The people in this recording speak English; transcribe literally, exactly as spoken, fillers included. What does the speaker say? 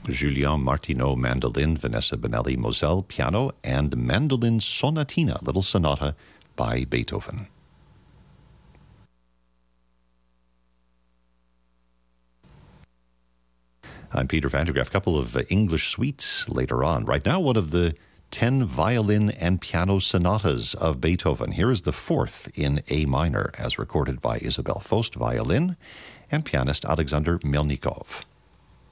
Julien Martineau, mandolin, Vanessa Benelli, Moselle, piano, and Mandolin Sonatina, Little Sonata by Beethoven. I'm Peter Van der Graaf. A couple of uh, English suites later on. Right now, one of the ten violin and piano sonatas of Beethoven. Here is the fourth in A minor, as recorded by Isabel Faust, violin, and pianist Alexander Melnikov.